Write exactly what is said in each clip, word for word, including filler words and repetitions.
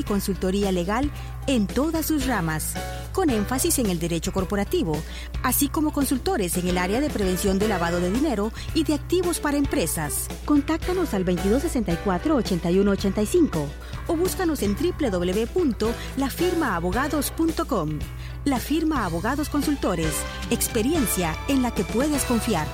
y consultoría legal en todas sus ramas, con énfasis en el derecho corporativo, así como consultores en el área de prevención de lavado de dinero y de activos para empresas. Contáctanos al veintidós sesenta y cuatro, ochenta y uno ochenta y cinco o búscanos en doble u doble u doble u punto la firma abogados punto com. La Firma Abogados Consultores, experiencia en la que puedes confiar.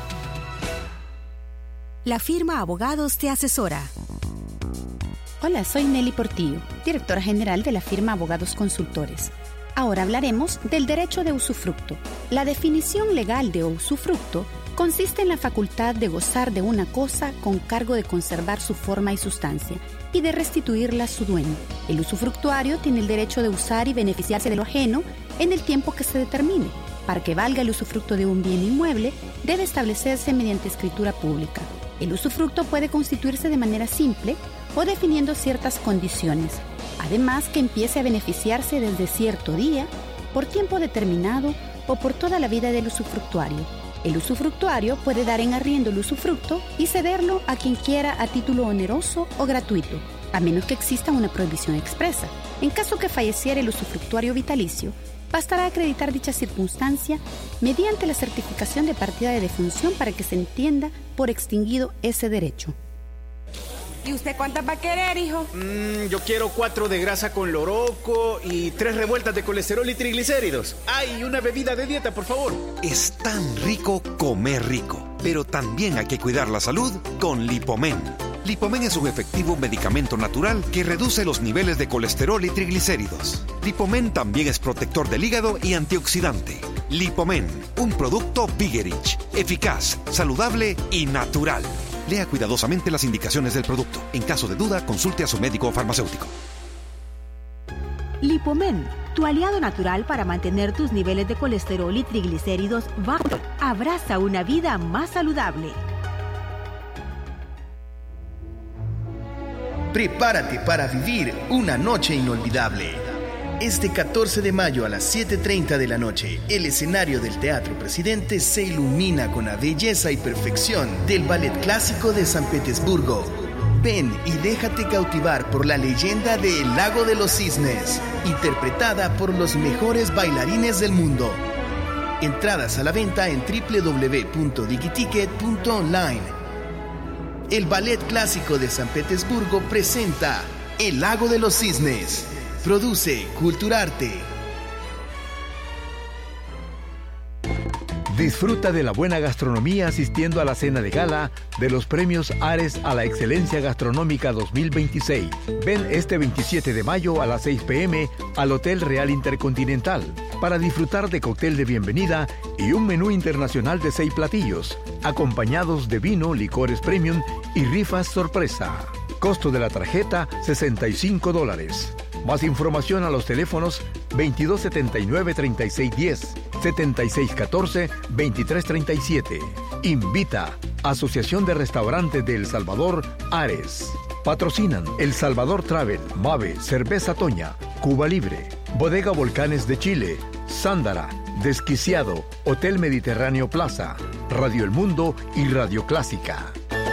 La Firma Abogados te asesora. Hola, soy Nelly Portillo, directora general de la firma Abogados Consultores. Ahora hablaremos del derecho de usufructo. La definición legal de usufructo consiste en la facultad de gozar de una cosa con cargo de conservar su forma y sustancia y de restituirla a su dueño. El usufructuario tiene el derecho de usar y beneficiarse de lo ajeno en el tiempo que se determine. Para que valga el usufructo de un bien inmueble, debe establecerse mediante escritura pública. El usufructo puede constituirse de manera simple o definiendo ciertas condiciones. Además, que empiece a beneficiarse desde cierto día, por tiempo determinado o por toda la vida del usufructuario. El usufructuario puede dar en arriendo el usufructo y cederlo a quien quiera a título oneroso o gratuito, a menos que exista una prohibición expresa. En caso que falleciera el usufructuario vitalicio, bastará acreditar dicha circunstancia mediante la certificación de partida de defunción para que se entienda por extinguido ese derecho. ¿Y usted cuántas va a querer, hijo? Mm, yo quiero cuatro de grasa con loroco y tres revueltas de colesterol y triglicéridos. ¡Ay, una bebida de dieta, por favor! Es tan rico comer rico, pero también hay que cuidar la salud con Lipomen. Lipomen es un efectivo medicamento natural que reduce los niveles de colesterol y triglicéridos. Lipomen también es protector del hígado y antioxidante. Lipomen, un producto Bigerich, eficaz, saludable y natural. Lea cuidadosamente las indicaciones del producto. En caso de duda, consulte a su médico o farmacéutico. Lipomen, tu aliado natural para mantener tus niveles de colesterol y triglicéridos bajos. Abraza una vida más saludable. Prepárate para vivir una noche inolvidable. Este catorce de mayo a las siete treinta de la noche, el escenario del Teatro Presidente se ilumina con la belleza y perfección del Ballet Clásico de San Petersburgo. Ven y déjate cautivar por la leyenda de El Lago de los Cisnes, interpretada por los mejores bailarines del mundo. Entradas a la venta en doble u doble u doble u punto digiticket punto online. El Ballet Clásico de San Petersburgo presenta El Lago de los Cisnes. Produce Culturarte. Disfruta de la buena gastronomía asistiendo a la cena de gala de los premios Ares a la Excelencia Gastronómica dos mil veintiséis. Ven este veintisiete de mayo a las seis pe eme al Hotel Real Intercontinental para disfrutar de cóctel de bienvenida y un menú internacional de seis platillos, acompañados de vino, licores premium y rifas sorpresa. Costo de la tarjeta, sesenta y cinco dólares. Más información a los teléfonos veintidós setenta y nueve, treinta y seis diez, setenta y seis catorce, veintitrés treinta y siete. Invita Asociación de Restaurantes de El Salvador, Ares. Patrocinan El Salvador Travel, Mave, Cerveza Toña, Cuba Libre, Bodega Volcanes de Chile, Sándara, Desquiciado, Hotel Mediterráneo Plaza, Radio El Mundo y Radio Clásica.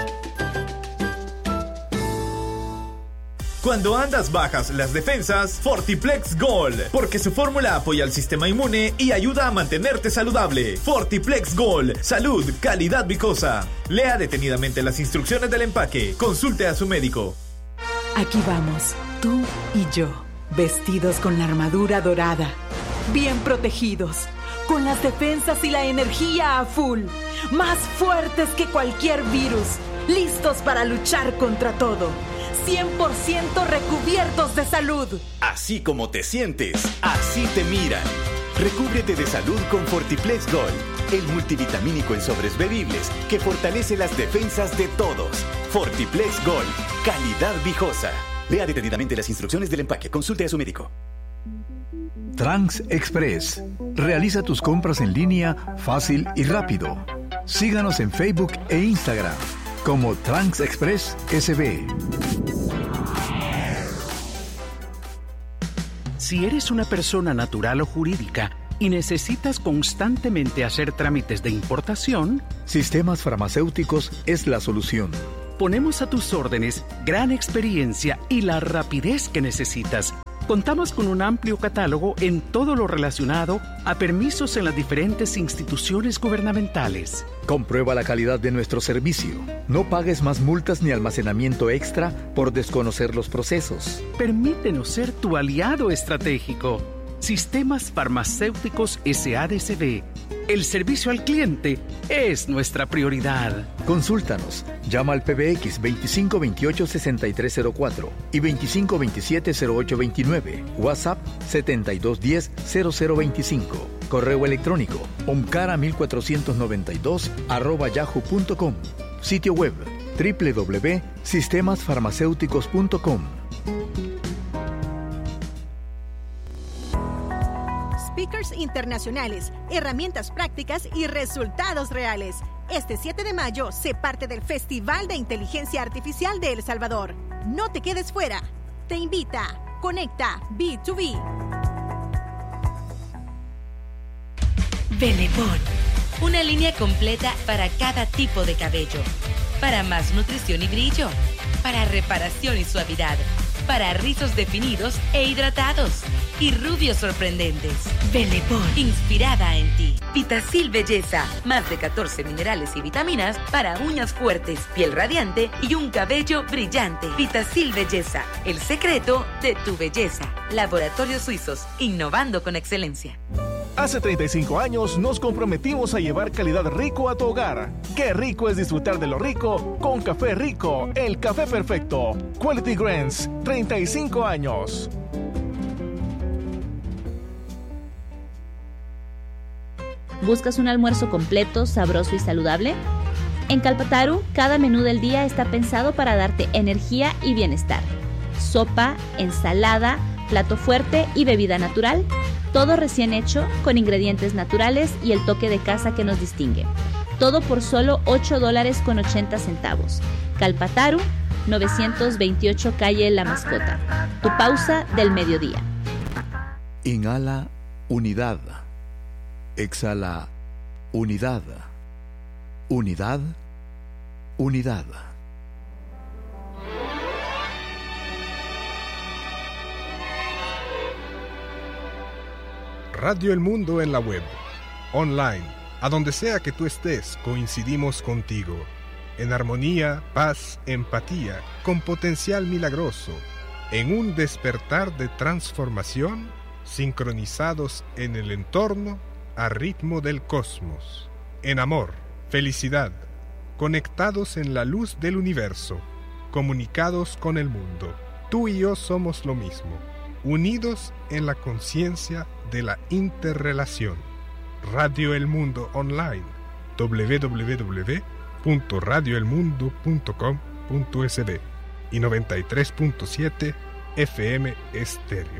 Cuando andas bajas las defensas, Fortiplex Gold, porque su fórmula apoya al sistema inmune y ayuda a mantenerte saludable. Fortiplex Gold, salud, calidad vicosa. Lea detenidamente las instrucciones del empaque. Consulte a su médico. Aquí vamos, tú y yo, vestidos con la armadura dorada, bien protegidos, con las defensas y la energía a full, más fuertes que cualquier virus, listos para luchar contra todo. cien por ciento recubiertos de salud. Así como te sientes, así te miran. Recúbrete de salud con Fortiplex Gold, el multivitamínico en sobres bebibles que fortalece las defensas de todos. Fortiplex Gold, calidad viejosa. Lea detenidamente las instrucciones del empaque. Consulte a su médico. Trans Express. Realiza tus compras en línea fácil y rápido. Síganos en Facebook e Instagram como Trans Express S B. Si eres una persona natural o jurídica y necesitas constantemente hacer trámites de importación, Sistemas Farmacéuticos es la solución. Ponemos a tus órdenes gran experiencia y la rapidez que necesitas Contamos con un amplio catálogo en todo lo relacionado a permisos en las diferentes instituciones gubernamentales. Comprueba la calidad de nuestro servicio. No pagues más multas ni almacenamiento extra por desconocer los procesos. Permítenos ser tu aliado estratégico. Sistemas Farmacéuticos S A D C B. El servicio al cliente es nuestra prioridad. Consúltanos. Llama al P B X veinticinco veintiocho sesenta y tres cero cuatro y veinticinco veintisiete cero ocho veintinueve. WhatsApp setenta y dos diez cero cero veinticinco. Correo electrónico omcara mil cuatrocientos noventa y dos arroba yahoo punto com. Sitio web doble u doble u doble u punto sistemas farmacéuticos punto com. Speakers internacionales, herramientas prácticas y resultados reales. Este siete de mayo se parte del Festival de Inteligencia Artificial de El Salvador. No te quedes fuera. Te invita. Conecta B dos B. Benepon, una línea completa para cada tipo de cabello. Para más nutrición y brillo. Para reparación y suavidad. Para rizos definidos e hidratados. Y rubios sorprendentes. Benepon, inspirada en ti. Vitacil Belleza, más de catorce minerales y vitaminas para uñas fuertes, piel radiante y un cabello brillante. Vitacil Belleza, el secreto de tu belleza. Laboratorios Suizos, innovando con excelencia. Hace treinta y cinco años nos comprometimos a llevar calidad rico a tu hogar. Qué rico es disfrutar de lo rico con Café Rico, el café perfecto. Quality Grains, treinta y cinco años. ¿Buscas un almuerzo completo, sabroso y saludable? En Calpataru, cada menú del día está pensado para darte energía y bienestar. Sopa, ensalada, plato fuerte y bebida natural. Todo recién hecho, con ingredientes naturales y el toque de casa que nos distingue. Todo por solo ocho dólares con ochenta centavos. Calpataru, novecientos veintiocho calle La Mascota. Tu pausa del mediodía. Inhala unidad. Exhala unidad. Unidad. Unidad. Radio El Mundo en la web, online, a donde sea que tú estés, coincidimos contigo. En armonía, paz, empatía, con potencial milagroso, en un despertar de transformación, sincronizados en el entorno, a ritmo del cosmos. En amor, felicidad, conectados en la luz del universo, comunicados con el mundo. Tú y yo somos lo mismo, unidos en la conciencia de la interrelación. Radio El Mundo Online, doble u doble u doble u punto radio el mundo punto com punto es de y noventa y tres punto siete F M Estéreo.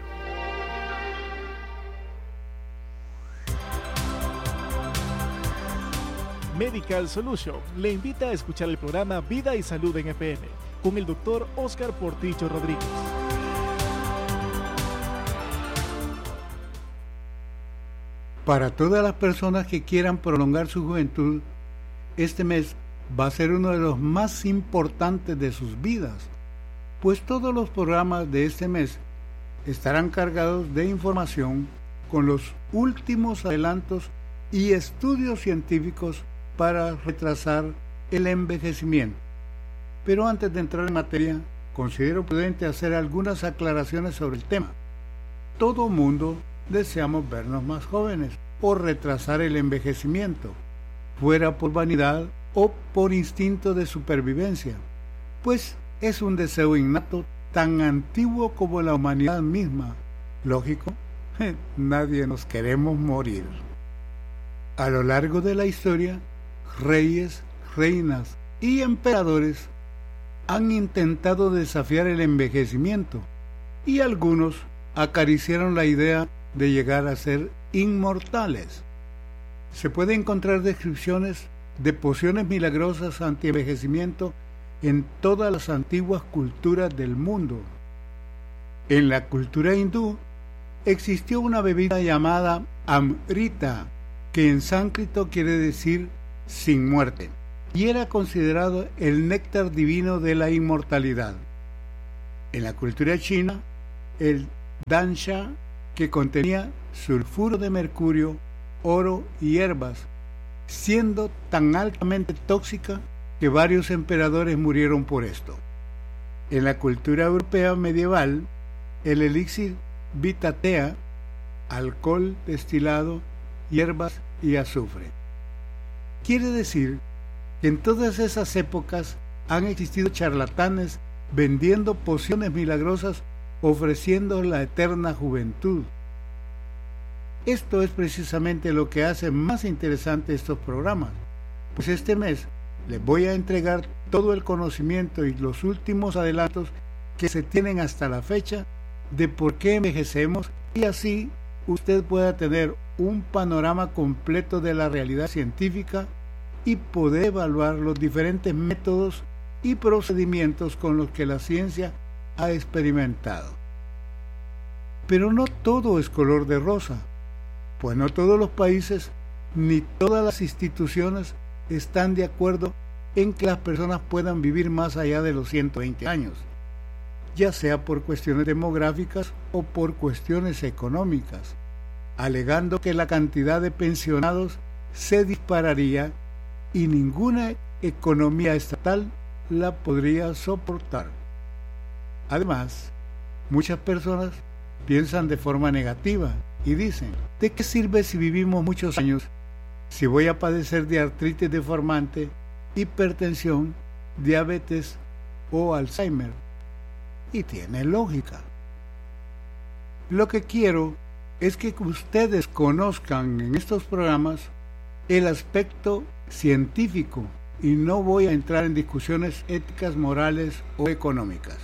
Medical Solution le invita a escuchar el programa Vida y Salud en F M con el doctor Oscar Portillo Rodríguez. Para todas las personas que quieran prolongar su juventud, este mes va a ser uno de los más importantes de sus vidas, pues todos los programas de este mes estarán cargados de información con los últimos adelantos y estudios científicos para retrasar el envejecimiento. Pero antes de entrar en materia, considero prudente hacer algunas aclaraciones sobre el tema. Todo mundo deseamos vernos más jóvenes o retrasar el envejecimiento, fuera por vanidad o por instinto de supervivencia, pues es un deseo innato tan antiguo como la humanidad misma. Lógico, nadie nos queremos morir. A lo largo de la historia, reyes, reinas y emperadores han intentado desafiar el envejecimiento y algunos acariciaron la idea de llegar a ser inmortales. Se puede encontrar descripciones de pociones milagrosas anti-envejecimiento en todas las antiguas culturas del mundo. En la cultura hindú existió una bebida llamada Amrita, que en sánscrito quiere decir sin muerte, y era considerado el néctar divino de la inmortalidad. En la cultura china, el dansha, que contenía sulfuro de mercurio, oro y hierbas, siendo tan altamente tóxica que varios emperadores murieron por esto. En la cultura europea medieval, el elixir vitatea, alcohol destilado, hierbas y azufre. Quiere decir que en todas esas épocas han existido charlatanes vendiendo pociones milagrosas, ofreciendo la eterna juventud. Esto es precisamente lo que hace más interesante estos programas, pues este mes les voy a entregar todo el conocimiento y los últimos adelantos que se tienen hasta la fecha de por qué envejecemos, y así usted pueda tener un panorama completo de la realidad científica y poder evaluar los diferentes métodos y procedimientos con los que la ciencia ha experimentado. Pero no todo es color de rosa, pues no todos los países ni todas las instituciones están de acuerdo en que las personas puedan vivir más allá de los ciento veinte años, ya sea por cuestiones demográficas o por cuestiones económicas, alegando que la cantidad de pensionados se dispararía y ninguna economía estatal la podría soportar. Además, muchas personas piensan de forma negativa y dicen: ¿de qué sirve si vivimos muchos años si voy a padecer de artritis deformante, hipertensión, diabetes o Alzheimer? Y tiene lógica. Lo que quiero es que ustedes conozcan en estos programas el aspecto científico y no voy a entrar en discusiones éticas, morales o económicas.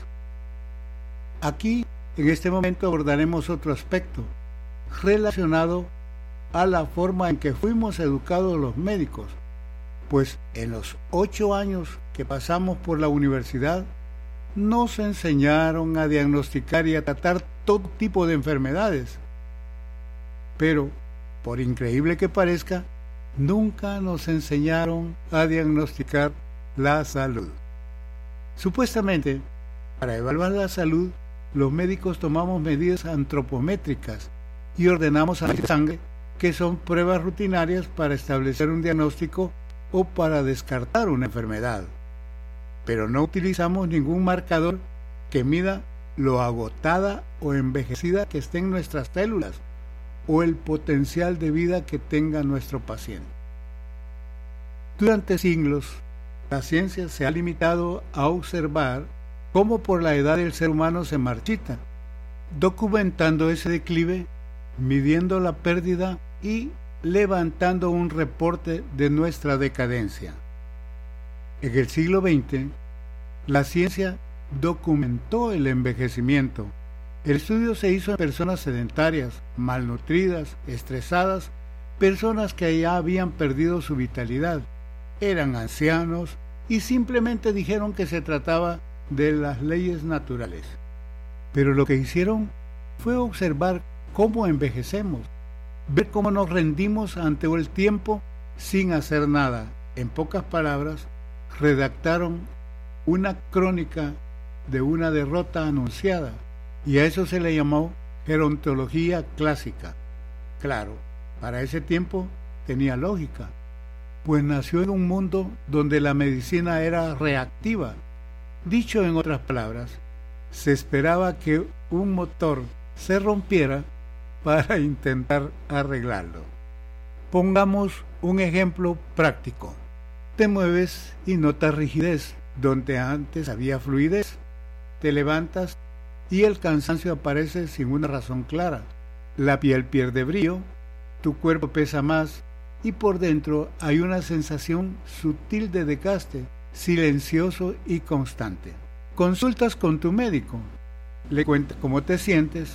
Aquí, en este momento, abordaremos otro aspecto relacionado a la forma en que fuimos educados los médicos, pues en los ocho años que pasamos por la universidad nos enseñaron a diagnosticar y a tratar todo tipo de enfermedades. Pero, por increíble que parezca, nunca nos enseñaron a diagnosticar la salud. Supuestamente, para evaluar la salud, los médicos tomamos medidas antropométricas y ordenamos análisis de sangre, que son pruebas rutinarias para establecer un diagnóstico o para descartar una enfermedad. Pero no utilizamos ningún marcador que mida lo agotada o envejecida que estén nuestras células o el potencial de vida que tenga nuestro paciente. Durante siglos, la ciencia se ha limitado a observar cómo por la edad el ser humano se marchita, documentando ese declive, midiendo la pérdida y levantando un reporte de nuestra decadencia. En el siglo veinte, la ciencia documentó el envejecimiento. El estudio se hizo en personas sedentarias, malnutridas, estresadas, personas que ya habían perdido su vitalidad, eran ancianos y simplemente dijeron que se trataba de las leyes naturales. Pero lo que hicieron fue observar cómo envejecemos, ver cómo nos rendimos ante el tiempo sin hacer nada. En pocas palabras, redactaron una crónica de una derrota anunciada, y a eso se le llamó gerontología clásica. Claro, para ese tiempo tenía lógica, pues nació en un mundo donde la medicina era reactiva. Dicho en otras palabras, se esperaba que un motor se rompiera para intentar arreglarlo. Pongamos un ejemplo práctico. Te mueves y notas rigidez donde antes había fluidez. Te levantas y el cansancio aparece sin una razón clara. La piel pierde brillo, tu cuerpo pesa más y por dentro hay una sensación sutil de desgaste, silencioso y constante. Consultas con tu médico, le cuentas cómo te sientes,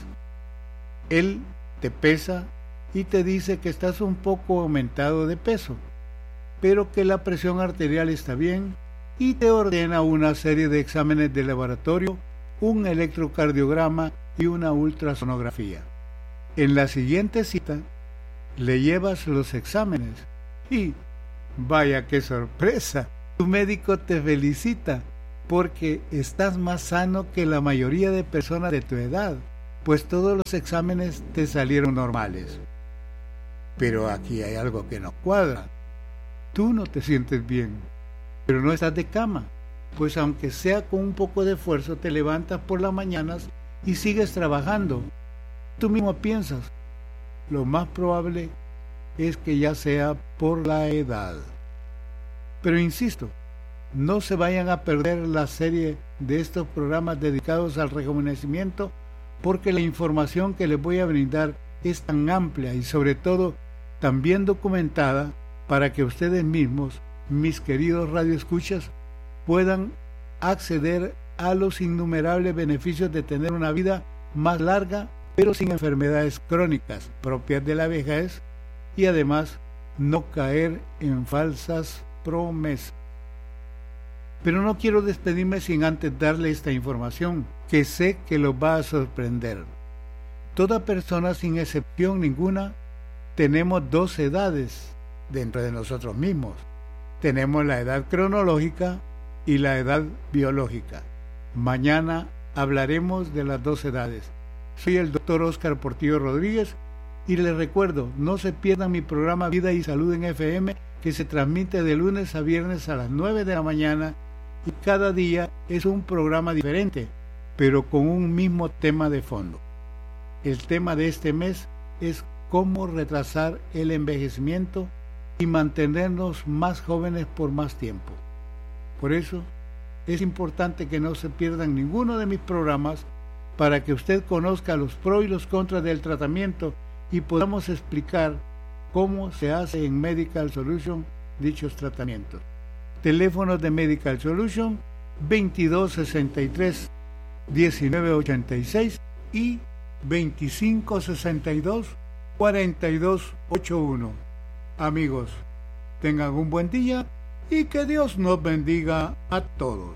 él te pesa y te dice que estás un poco aumentado de peso, pero que la presión arterial está bien y te ordena una serie de exámenes de laboratorio, un electrocardiograma y una ultrasonografía. En la siguiente cita, le llevas los exámenes y, vaya qué sorpresa, tu médico te felicita porque estás más sano que la mayoría de personas de tu edad, pues todos los exámenes te salieron normales. Pero aquí hay algo que no cuadra. Tú no te sientes bien, pero no estás de cama, pues aunque sea con un poco de esfuerzo te levantas por las mañanas y sigues trabajando. Tú mismo piensas, lo más probable es que ya sea por la edad. Pero insisto, no se vayan a perder la serie de estos programas dedicados al rejuvenecimiento, porque la información que les voy a brindar es tan amplia y sobre todo tan bien documentada para que ustedes mismos, mis queridos radioescuchas, puedan acceder a los innumerables beneficios de tener una vida más larga, pero sin enfermedades crónicas propias de la vejez, y además no caer en falsas promesas. Pero no quiero despedirme sin antes darle esta información, que sé que los va a sorprender. Toda persona, sin excepción ninguna, tenemos dos edades dentro de nosotros mismos. Tenemos la edad cronológica y la edad biológica. Mañana hablaremos de las dos edades. Soy el doctor Óscar Portillo Rodríguez y les recuerdo, no se pierdan mi programa Vida y Salud en F M, que se transmite de lunes a viernes a las nueve de la mañana, y cada día es un programa diferente, pero con un mismo tema de fondo. El tema de este mes es cómo retrasar el envejecimiento y mantenernos más jóvenes por más tiempo. Por eso es importante que no se pierdan ninguno de mis programas, para que usted conozca los pros y los contras del tratamiento y podamos explicar cómo se hace en Medical Solution dichos tratamientos. Teléfonos de Medical Solution veintidós sesenta y tres diecinueve ochenta y seis y veinticinco sesenta y dos cuarenta y dos ochenta y uno. Amigos, tengan un buen día y que Dios nos bendiga a todos.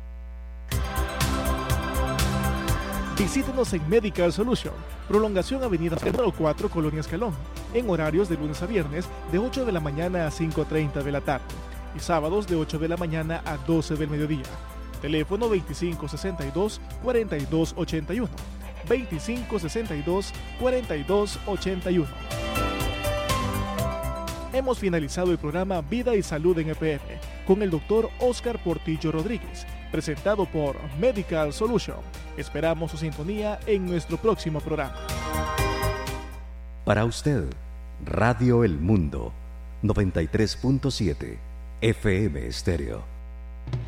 Visítenos en Medical Solution, prolongación Avenida número cuatro, Colonia Escalón, en horarios de lunes a viernes de ocho de la mañana a cinco treinta de la tarde y sábados de ocho de la mañana a doce del mediodía. Teléfono veinticinco sesenta y dos cuarenta y dos ochenta y uno, veinticinco sesenta y dos cuarenta y dos ochenta y uno. Hemos finalizado el programa Vida y Salud en E P M con el doctor Óscar Portillo Rodríguez, presentado por Medical Solution. Esperamos su sintonía en nuestro próximo programa. Para usted, Radio El Mundo, noventa y tres punto siete F M Estéreo.